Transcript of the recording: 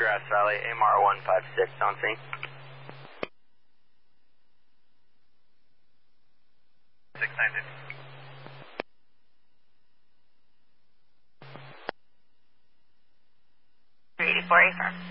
Grass Valley, AMR 156, on scene. 690. 384, affirm.